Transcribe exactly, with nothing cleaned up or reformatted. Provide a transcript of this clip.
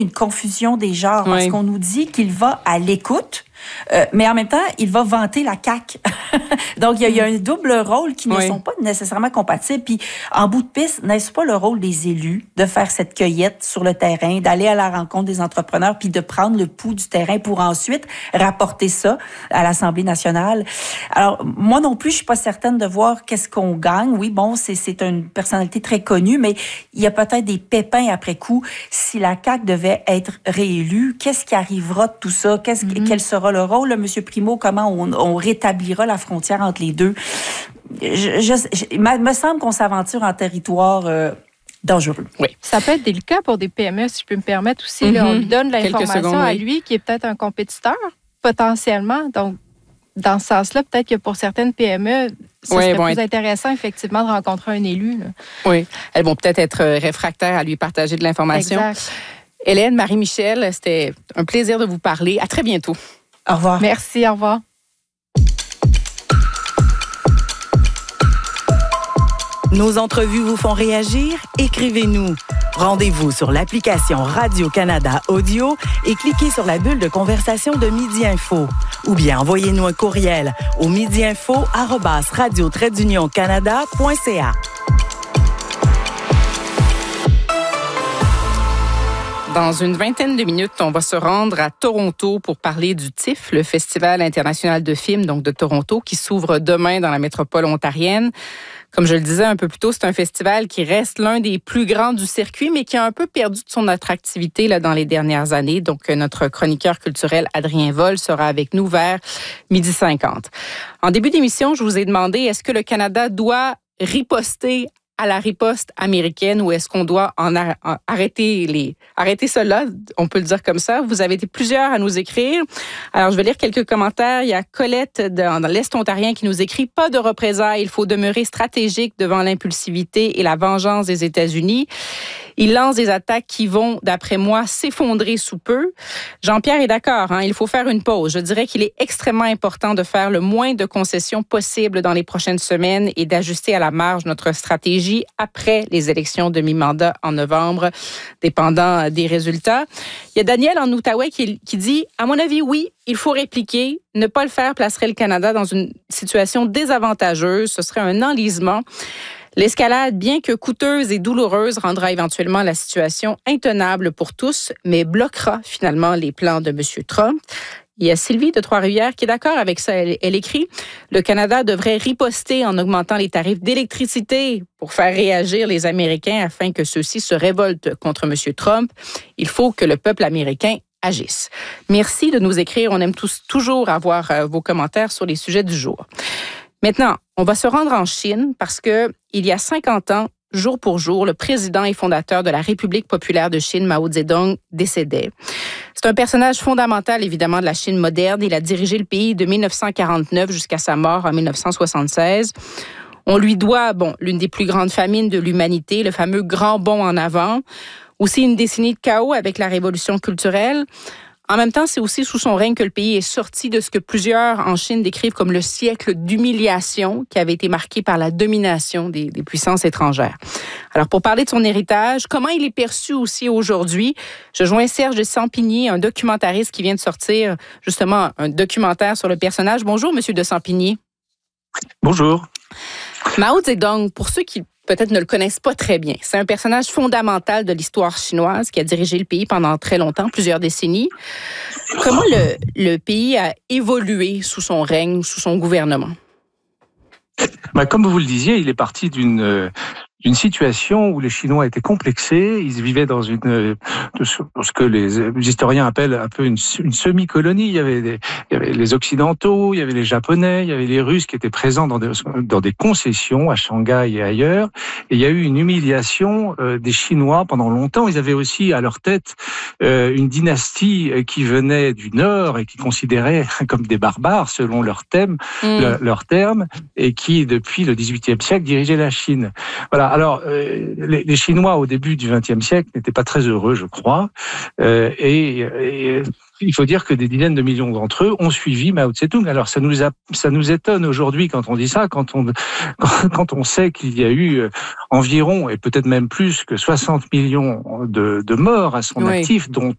une confusion des genres, oui. parce qu'on nous dit qu'il va à l'écoute, euh, mais en même temps, il va vanter la C A Q. Donc, il y, y a un double rôle qui ne oui. sont pas nécessairement compatibles. Puis, en bout de piste, n'est-ce pas le rôle des élus de faire cette cueillette sur le terrain, d'aller à la rencontre des entrepreneurs, puis de prendre le pouls du terrain pour ensuite rapporter ça à l'Assemblée nationale? Alors, moi non plus, je suis pas certaine de voir qu'est-ce qu'on gagne. Oui, bon, c'est, c'est une personnalité très connue, mais il y a peut-être des pépins après coup. Si la C A Q devait être réélue, qu'est-ce qui arrivera de tout ça? Qu'est-ce, mm-hmm. Quel sera le rôle, là, M. Primo? Comment on, on rétablira la frontière entre les deux? Je, je, je, il me semble qu'on s'aventure en territoire euh, dangereux. Oui. Ça peut être délicat pour des P M E, si je peux me permettre aussi. Mm-hmm. Là, on lui donne l'information secondes, à lui, oui. qui est peut-être un compétiteur, potentiellement. Donc, dans ce sens-là, peut-être que pour certaines P M E, ce oui, serait plus être... intéressant, effectivement, de rencontrer un élu. Là. Oui. Elles vont peut-être être réfractaires à lui partager de l'information. Exact. Hélène, Marie-Michel, c'était un plaisir de vous parler. À très bientôt. Au revoir. Merci, au revoir. Nos entrevues vous font réagir? Écrivez-nous. Rendez-vous sur l'application Radio-Canada Audio et cliquez sur la bulle de conversation de Midi Info. Ou bien envoyez-nous un courriel au midiinfo arobase radio trait d'union canada point c a. Dans une vingtaine de minutes, on va se rendre à Toronto pour parler du T I F, le Festival international de films donc de Toronto, qui s'ouvre demain dans la métropole ontarienne. Comme je le disais un peu plus tôt, c'est un festival qui reste l'un des plus grands du circuit, mais qui a un peu perdu de son attractivité là, dans les dernières années. Donc, notre chroniqueur culturel Adrien Vol sera avec nous vers midi cinquante. En début d'émission, je vous ai demandé, est-ce que le Canada doit riposter à la riposte américaine ou est-ce qu'on doit en arrêter les arrêter cela, on peut le dire comme ça. Vous avez été plusieurs à nous écrire. Alors, je vais lire quelques commentaires. Il y a Colette dans, dans l'Est ontarien qui nous écrit « Pas de représailles, il faut demeurer stratégique devant l'impulsivité et la vengeance des États-Unis. Il lance des attaques qui vont, d'après moi, s'effondrer sous peu. » Jean-Pierre est d'accord, hein, il faut faire une pause. Je dirais qu'il est extrêmement important de faire le moins de concessions possible dans les prochaines semaines et d'ajuster à la marge notre stratégie après les élections de mi-mandat en novembre, dépendant des résultats. Il y a Daniel en Outaouais qui, qui dit « À mon avis, oui, il faut répliquer. Ne pas le faire placerait le Canada dans une situation désavantageuse. Ce serait un enlisement. L'escalade, bien que coûteuse et douloureuse, rendra éventuellement la situation intenable pour tous, mais bloquera finalement les plans de M. Trump. » Il y a Sylvie de Trois-Rivières qui est d'accord avec ça. Elle, elle écrit « Le Canada devrait riposter en augmentant les tarifs d'électricité pour faire réagir les Américains afin que ceux-ci se révoltent contre M. Trump. Il faut que le peuple américain agisse. » Merci de nous écrire. On aime tous, toujours avoir euh, vos commentaires sur les sujets du jour. Maintenant, on va se rendre en Chine parce que il y a cinquante ans, jour pour jour, le président et fondateur de la République populaire de Chine, Mao Zedong, décédait. C'est un personnage fondamental, évidemment, de la Chine moderne. Il a dirigé le pays de dix-neuf cent quarante-neuf jusqu'à sa mort en dix-neuf cent soixante-seize. On lui doit, bon, l'une des plus grandes famines de l'humanité, le fameux grand bond en avant. Aussi une décennie de chaos avec la révolution culturelle. En même temps, c'est aussi sous son règne que le pays est sorti de ce que plusieurs en Chine décrivent comme le siècle d'humiliation qui avait été marqué par la domination des, des puissances étrangères. Alors, pour parler de son héritage, comment il est perçu aussi aujourd'hui, je joins Serge de Sampigny, un documentariste qui vient de sortir justement un documentaire sur le personnage. Bonjour, Monsieur de Sampigny. Bonjour. Mao Zedong, pour ceux qui peut-être ne le connaissent pas très bien, c'est un personnage fondamental de l'histoire chinoise qui a dirigé le pays pendant très longtemps, plusieurs décennies. Comment le, le pays a évolué sous son règne, sous son gouvernement? Ben, comme vous le disiez, il est parti d'une... d'une situation où les Chinois étaient complexés, ils vivaient dans une de ce que les historiens appellent un peu une, une semi-colonie. Il y avait des, il y avait les Occidentaux, il y avait les Japonais, il y avait les Russes qui étaient présents dans des dans des concessions à Shanghai et ailleurs. Et il y a eu une humiliation euh, des Chinois pendant longtemps. Ils avaient aussi à leur tête euh, une dynastie qui venait du Nord et qui considérait comme des barbares selon leur thème, mmh. le, leur terme, et qui depuis le dix-huitième siècle dirigeait la Chine. Voilà. Alors, euh, les, les Chinois, au début du vingtième siècle, n'étaient pas très heureux, je crois. Euh, et, et il faut dire que des dizaines de millions d'entre eux ont suivi Mao Tse-tung. Alors, ça nous, a, ça nous étonne aujourd'hui quand on dit ça, quand on, quand on sait qu'il y a eu environ, et peut-être même plus que soixante millions de, de morts à son oui. actif, dont